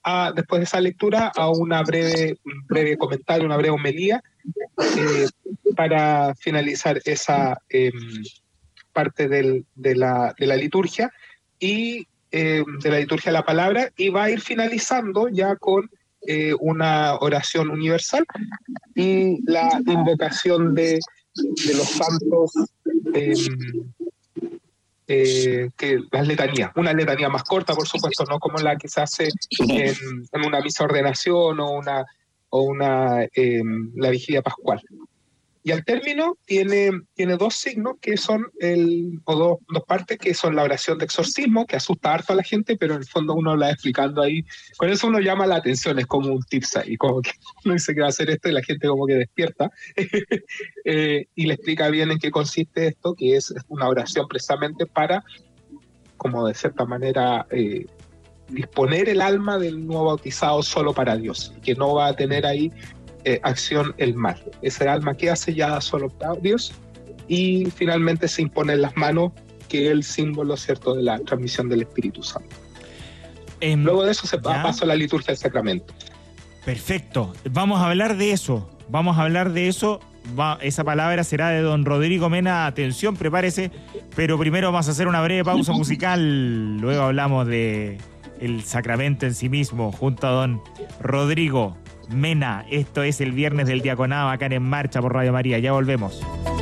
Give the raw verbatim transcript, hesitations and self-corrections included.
a, después de esa lectura, a una breve, un breve comentario, una breve homilía, eh, para finalizar esa eh, parte del, de, la, de la liturgia, y eh, de la liturgia de la palabra, y va a ir finalizando ya con eh, una oración universal y la invocación de, de los santos, eh, eh, que las letanías, una letanía más corta, por supuesto, no como la que se hace en, en una misa ordenación o una, o una eh, la vigilia pascual. Y al término tiene, tiene dos signos que son, el, o dos, dos partes, que son la oración de exorcismo, que asusta harto a la gente, pero en el fondo uno la va explicando ahí. Con eso uno llama la atención, es como un tips ahí, como que uno dice que va a hacer esto y la gente como que despierta. eh, y le explica bien en qué consiste esto, que es una oración precisamente para, como de cierta manera, eh, disponer el alma del nuevo bautizado solo para Dios, que no va a tener ahí Eh, acción el mal. Ese alma queda sellada solo para Dios, y finalmente se imponen las manos, que es el símbolo, ¿cierto?, de la transmisión del Espíritu Santo. Eh, Luego de eso se ya. pasa a la liturgia del sacramento. Perfecto. Vamos a hablar de eso. Vamos a hablar de eso. Va, esa palabra será de don Rodrigo Mena. Atención, prepárese. Pero primero vamos a hacer una breve pausa musical. Luego hablamos de el sacramento en sí mismo junto a don Rodrigo Mena. Esto es el Viernes del Diaconado acá en En Marcha por Radio María. Ya volvemos.